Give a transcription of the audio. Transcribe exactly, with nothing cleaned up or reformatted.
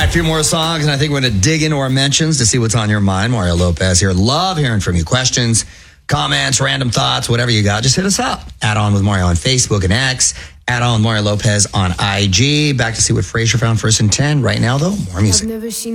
right, a few more songs, and I think we're going to dig into our mentions to see what's on your mind. Mario Lopez here. Love hearing from you. Questions, comments, random thoughts, whatever you got, just hit us up. Add On with Mario on Facebook and X. Add On with Mario Lopez on I G. Back to see what Frasier found first and ten. Right now, though, more music. I've never seen